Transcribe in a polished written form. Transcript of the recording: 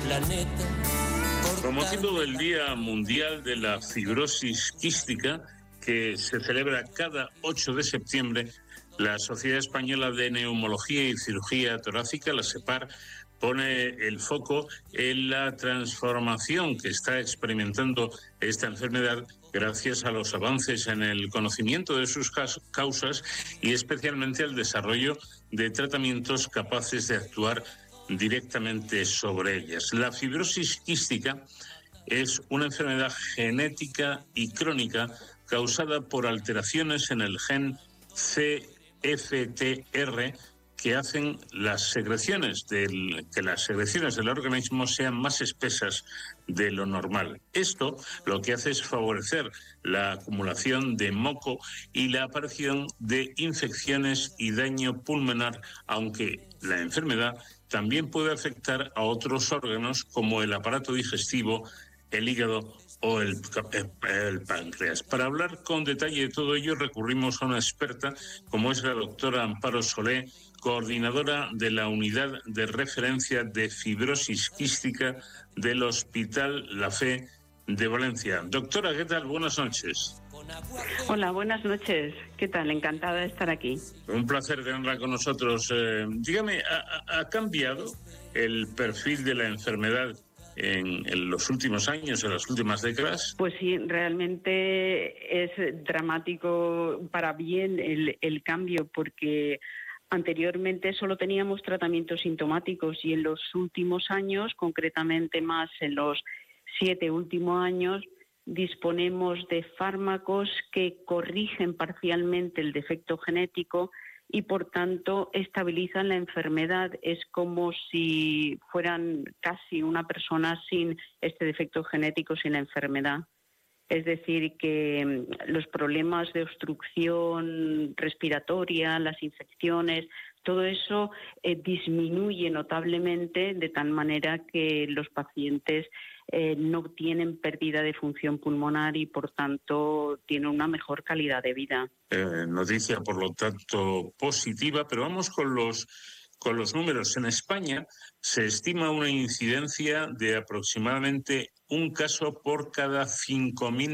Con motivo del Día Mundial de la Fibrosis Quística, que se celebra cada 8 de septiembre, la Sociedad Española de Neumología y Cirugía Torácica, la SEPAR, pone el foco en la transformación que está experimentando esta enfermedad gracias a los avances en el conocimiento de sus causas y especialmente al desarrollo de tratamientos capaces de actuar directamente sobre ellas. La fibrosis quística es una enfermedad genética y crónica causada por alteraciones en el gen CFTR que hacen que las secreciones del organismo sean más espesas de lo normal. Esto lo que hace es favorecer la acumulación de moco y la aparición de infecciones y daño pulmonar, aunque la enfermedad también puede afectar a otros órganos como el aparato digestivo, el hígado o el páncreas. Para hablar con detalle de todo ello recurrimos a una experta como es la doctora Amparo Solé, coordinadora de la Unidad de Referencia de Fibrosis Quística del Hospital La Fe de Valencia. Doctora, ¿qué tal? Buenas noches. Hola, buenas noches. ¿Qué tal? Encantada de estar aquí. Un placer tenerla con nosotros. Dígame, ¿ha cambiado el perfil de la enfermedad en los últimos años, en las últimas décadas? Pues sí, realmente es dramático para bien el cambio, porque anteriormente solo teníamos tratamientos sintomáticos y en los últimos años, concretamente más en los 7 últimos años, disponemos de fármacos que corrigen parcialmente el defecto genético y, por tanto, estabilizan la enfermedad. Es como si fueran casi una persona sin este defecto genético, sin la enfermedad. Es decir, que los problemas de obstrucción respiratoria, las infecciones, todo eso disminuye notablemente, de tal manera que los pacientes no tienen pérdida de función pulmonar y, por tanto, tienen una mejor calidad de vida. Noticia, por lo tanto, positiva, pero vamos con los números. En España se estima una incidencia de aproximadamente un caso por cada 5.000